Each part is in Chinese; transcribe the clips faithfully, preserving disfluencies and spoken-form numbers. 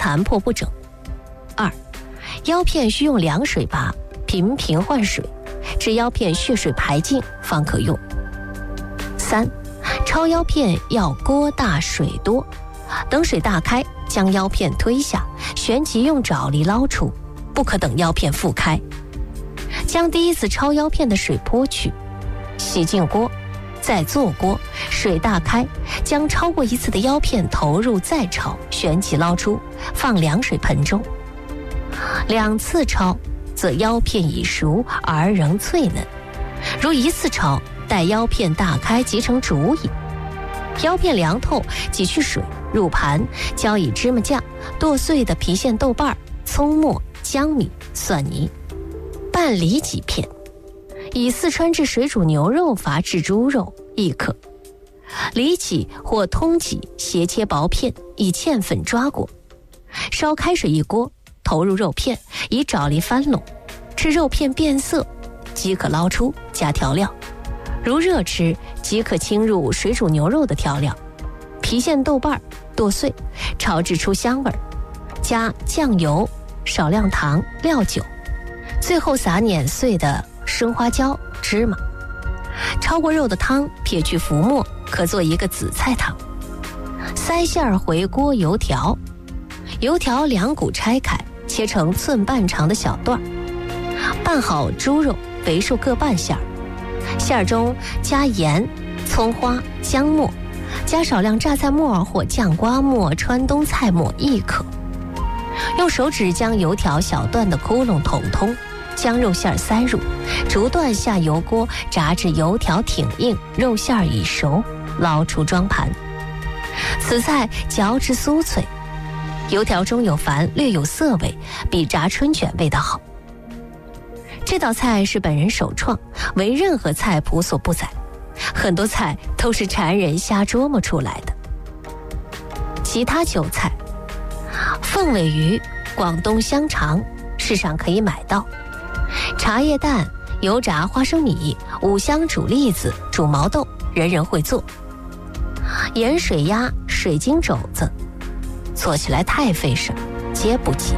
残破不整。二，腰片需用凉水拔，频频换水，至腰片血水排尽方可用。三，焯腰片要锅大水多，等水大开，将腰片推下，旋即用爪力捞出，不可等腰片复开。将第一次焯腰片的水泼去，洗净锅，再坐锅，水大开，将焯过一次的腰片投入再焯，旋即捞出，放凉水盆中。两次焯，则腰片已熟而仍脆嫩；如一次焯，待腰片大开即成煮矣。腰片凉透，挤去水，入盘，浇以芝麻酱、剁碎的郫县豆瓣、葱末、姜米、蒜泥，拌里脊片。以四川制水煮牛肉法制猪肉亦可。里脊或通脊斜切薄片，以芡粉抓裹，烧开水一锅，投入肉片，以爪力翻拢，至肉片变色，即可捞出，加调料。如热吃，即可倾入水煮牛肉的调料，郫县豆瓣剁碎，炒至出香味，加酱油、少量糖、料酒，最后撒碾碎的生花椒、芝麻。焯过肉的汤撇去浮沫，可做一个紫菜汤。塞馅儿回锅油条，油条两股拆开，切成寸半长的小段，拌好猪肉，为数各半馅儿，馅儿中加盐、葱花、姜末，加少量榨菜末或酱瓜末、川东菜末亦可。用手指将油条小段的窟窿捅通，将肉馅塞入，逐段下油锅炸至油条挺硬，肉馅已熟，捞出装盘。此菜嚼之酥脆，油条中有矾，略有涩味，比炸春卷味道好。这道菜是本人首创，为任何菜谱所不载，很多菜都是馋人瞎琢磨出来的。其他酒菜，凤尾鱼、广东香肠市场可以买到，茶叶蛋、油炸花生米、五香煮栗子、煮毛豆，人人会做。盐水鸭、水晶肘子，做起来太费事，皆不及。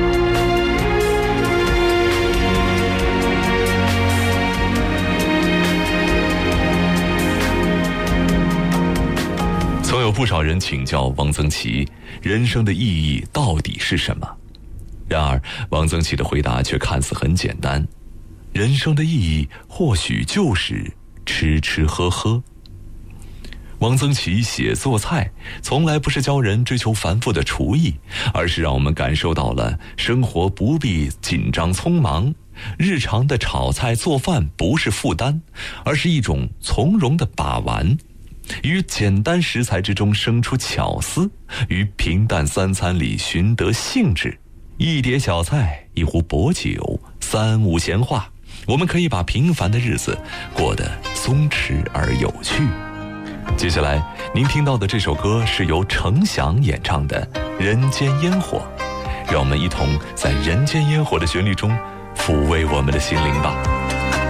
曾有不少人请教王曾祺，人生的意义到底是什么？然而王曾祺的回答却看似很简单，人生的意义或许就是吃吃喝喝。王曾祺写做菜从来不是教人追求繁复的厨艺，而是让我们感受到了生活不必紧张匆忙，日常的炒菜做饭不是负担，而是一种从容的把玩，于简单食材之中生出巧思，于平淡三餐里寻得兴致。一碟小菜，一壶薄酒，三五闲话，我们可以把平凡的日子过得松弛而有趣。接下来您听到的这首歌是由程响演唱的《人间烟火》，让我们一同在人间烟火的旋律中抚慰我们的心灵吧。